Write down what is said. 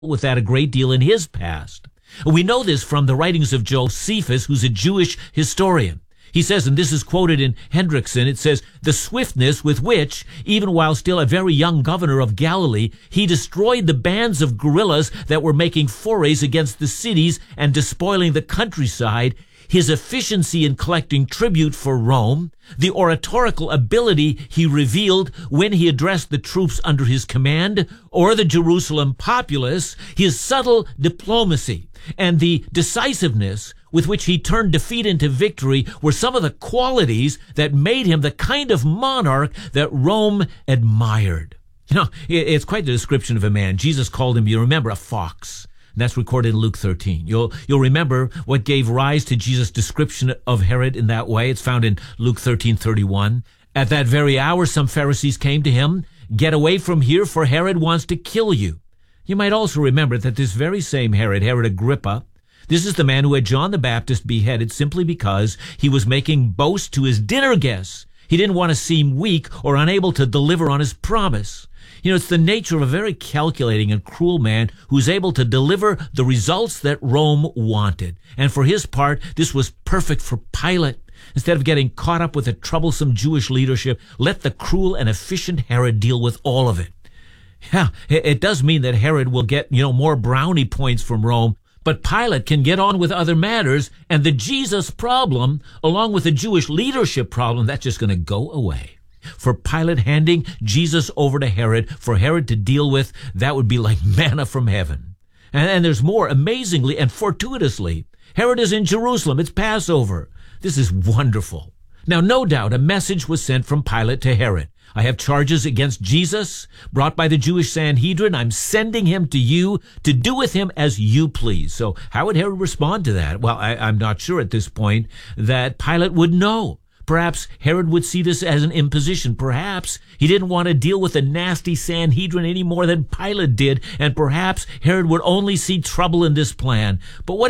with that a great deal in his past. We know this from the writings of Josephus, who's a Jewish historian. He says, and this is quoted in Hendrickson, it says, "The swiftness with which, even while still a very young governor of Galilee, he destroyed the bands of guerrillas that were making forays against the cities and despoiling the countryside, his efficiency in collecting tribute for Rome, the oratorical ability he revealed when he addressed the troops under his command, or the Jerusalem populace, his subtle diplomacy, and the decisiveness with which he turned defeat into victory were some of the qualities that made him the kind of monarch that Rome admired." You know, it's quite the description of a man. Jesus called him, you remember, a fox. And that's recorded in Luke 13. You'll remember what gave rise to Jesus' description of Herod in that way. It's found in Luke 13:31. "At that very hour, some Pharisees came to him. 'Get away from here, for Herod wants to kill you.'" You might also remember that this very same Herod Agrippa, this is the man who had John the Baptist beheaded simply because he was making boasts to his dinner guests. He didn't want to seem weak or unable to deliver on his promise. You know, it's the nature of a very calculating and cruel man who's able to deliver the results that Rome wanted. And for his part, this was perfect for Pilate. Instead of getting caught up with the troublesome Jewish leadership, let the cruel and efficient Herod deal with all of it. Yeah, it does mean that Herod will get, more brownie points from Rome, but Pilate can get on with other matters, and the Jesus problem, along with the Jewish leadership problem, that's just going to go away. For Pilate handing Jesus over to Herod, for Herod to deal with, that would be like manna from heaven. And there's more. Amazingly and fortuitously, Herod is in Jerusalem. It's Passover. This is wonderful. Now, no doubt, a message was sent from Pilate to Herod. "I have charges against Jesus brought by the Jewish Sanhedrin. I'm sending him to you to do with him as you please." So how would Herod respond to that? Well, I'm not sure at this point that Pilate would know. Perhaps Herod would see this as an imposition. Perhaps he didn't want to deal with the nasty Sanhedrin any more than Pilate did, and perhaps Herod would only see trouble in this plan. But what